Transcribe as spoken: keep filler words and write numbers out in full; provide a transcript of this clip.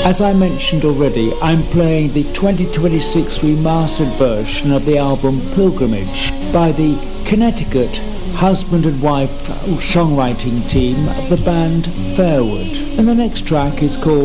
As I mentioned already, I'm playing the twenty twenty-six remastered version of the album Pilgrimage by the Connecticut husband and wife songwriting team of the band Fairwood. And the next track is called